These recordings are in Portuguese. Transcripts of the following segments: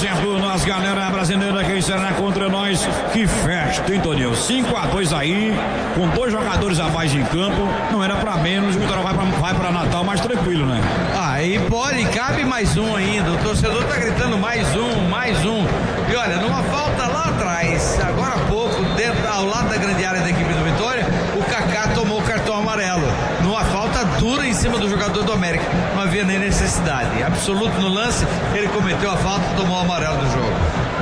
exemplo, nós, galera brasileira que será contra nós, que festa, hein, Toninho? 5-2 aí, com 2 jogadores a mais em campo, não era pra menos, o Vitória vai pra Natal mais tranquilo, né? E pode, cabe mais um ainda, o torcedor tá gritando mais um, e olha, numa falta lá atrás, agora há pouco, ao lado da grande área da equipe do Vitória, o Kaká tomou o cartão amarelo, numa falta dura em cima do jogador do América, não havia nem necessidade, absoluto no lance, ele cometeu a falta, tomou o amarelo do jogo.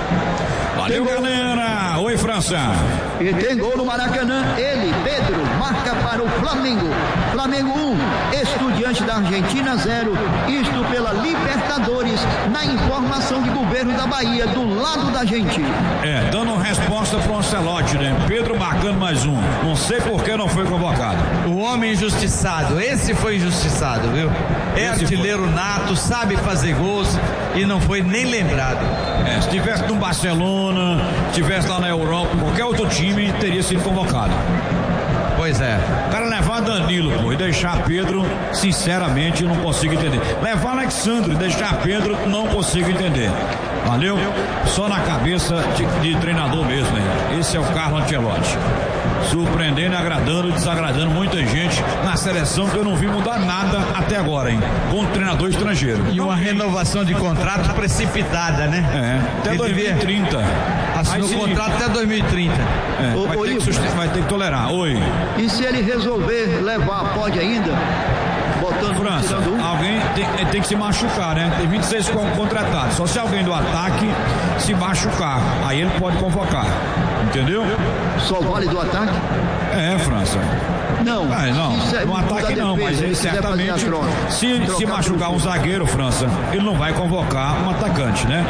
Valeu, galera! Oi, França! E tem gol no Maracanã, ele, Pedro, marca para o Flamengo. Flamengo 1, Estudiante da Argentina 0, isto pela Libertadores, na informação de governo da Bahia, do lado da gente. Dando resposta pro Ancelotti, né? Pedro marcando mais um. Não sei por que não foi convocado. O homem injustiçado, esse foi injustiçado, viu? Artilheiro nato, sabe fazer gols e não foi nem lembrado. Se tivesse no Barcelona, tivesse lá na Europa, qualquer outro time teria sido convocado. Pois é. O cara levar Danilo, pô, e deixar Pedro, sinceramente, não consigo entender. Levar Alexandre e deixar Pedro, não consigo entender. Valeu? Só na cabeça de treinador mesmo, hein? Esse é o Carlo Ancelotti. Surpreendendo, agradando e desagradando muita gente na seleção, que eu não vi mudar nada até agora, hein? Com o treinador estrangeiro. E uma renovação de contrato precipitada, né? Até 2030. Assinou o contrato até 2030. Vai ter que tolerar. Oi. E se ele resolver levar, pode ainda? Botando França, alguém tem que se machucar, né? Tem 26 contratados. Só se alguém do ataque se machucar, aí ele pode convocar. Entendeu? Só vale do ataque? França. Não. No ataque não, mas ele certamente, se machucar um zagueiro, França, ele não vai convocar um atacante, né?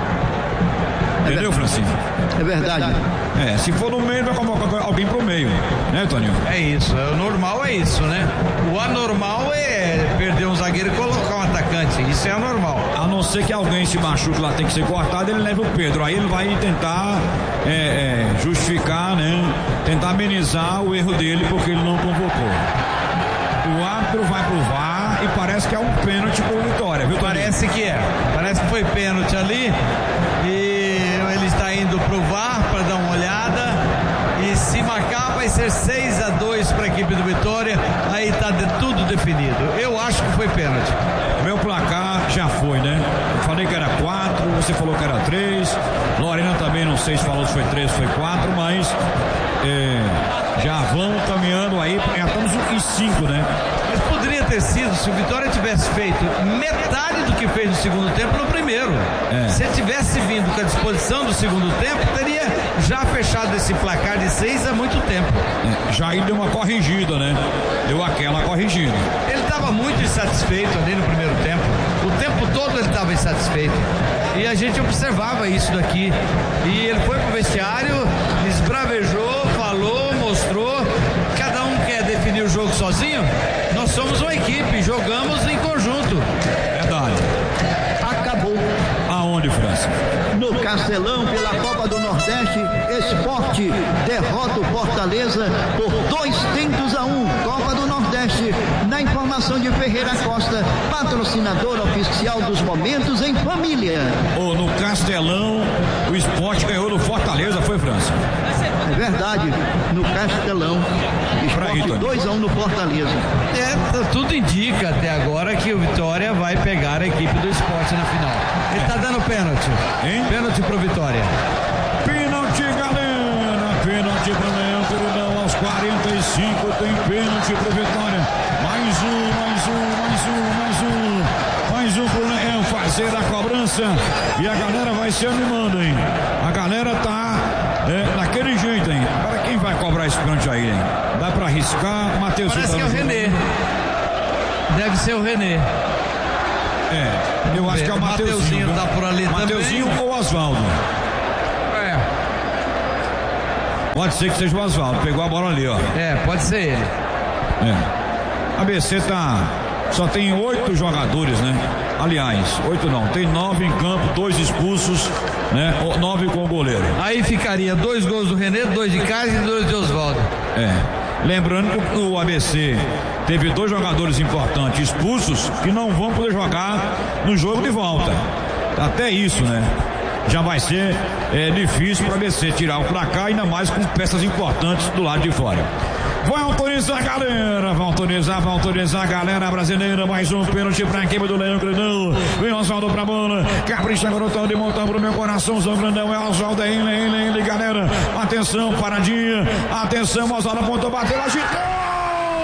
Entendeu, Francinho? É verdade. Se for no meio, vai convocar alguém pro meio, né, Toninho? É isso, o normal é isso, né? O anormal é perder um zagueiro e colocar um atacante, isso é anormal. A não ser que alguém se machuque lá, tem que ser cortado, ele leva o Pedro, aí ele vai tentar justificar, né? Tentar amenizar o erro dele, porque ele não convocou. O árbitro vai pro VAR e parece que é um pênalti pro Vitória, viu, Toninho? Parece que foi pênalti ali e ele está indo pro VAR para dar uma olhada, e se marcar vai ser 6-2 para a equipe do Vitória, aí tá tudo definido. Eu acho que foi pênalti. Meu placar já foi, né? Eu falei que era 4, você falou que era 3, Lorena também, não sei se falou se foi 3 ou foi 4, mas já vão caminhando aí, já estamos em 5, né? Mas poderia ter sido, se o Vitória tivesse feito metade do que fez no segundo tempo no primeiro. Se ele tivesse vindo com a disposição do segundo tempo, teria já fechado esse placar de 6 há muito tempo. Jair deu uma corrigida, né? Deu aquela corrigida. Ele estava muito insatisfeito ali no primeiro tempo. O tempo todo ele estava insatisfeito. E a gente observava isso daqui. E ele foi pro vestiário, esbravejou, falou, mostrou. Cada um quer definir o jogo sozinho. Nós somos uma equipe, jogamos em conjunto. Verdade. Acabou. Aonde, França? No Castelão, pela Copa do Nordeste, Sport derrota o Fortaleza por 2-1. Copa do Nordeste, na informação de Ferreira Costa, patrocinador oficial dos Momentos em Família. No Castelão, o Sport ganhou do Fortaleza, foi, França? É verdade, no Castelão, Sport 2-1 no Fortaleza. Tudo indica até agora que o Vitória vai pegar a equipe do Sport na final. Ele tá dando pênalti. Pênalti pro Vitória. Pênalti, galera. Pênalti pro Leão, queridão. Aos 45 tem pênalti pro Vitória. Mais um pro Leão fazer a cobrança. E a galera vai se animando, hein? A galera tá daquele jeito, hein? Agora quem vai cobrar esse pênalti aí, hein? Dá pra arriscar, Matheus. Parece que é o René. Deve ser o René. Eu acho que é o Mateuzinho. Tá por ali também. Mateuzinho ou Osvaldo? Pode ser que seja o Osvaldo, pegou a bola ali, ó. Pode ser ele. A ABC só tem 8 jogadores, né? Aliás, 8 não, tem 9 em campo, 2 expulsos, né? 9 com o goleiro. Aí ficaria 2 gols do René, 2 de Cássio e 2 de Osvaldo. Lembrando que o ABC teve 2 jogadores importantes expulsos que não vão poder jogar no jogo de volta. Até isso, né? já vai ser difícil para vencer, tirar o placar, ainda mais com peças importantes do lado de fora. Vai autorizar a galera brasileira. Mais um pênalti pra equipe do Leão Grandão. Vem Oswaldo pra bola. Capricha, garotão de montão pro meu coraçãozão grandão. É Oswaldo, é ele, galera. Atenção, paradinha. Atenção, Oswaldo apontou, bateu, agitou.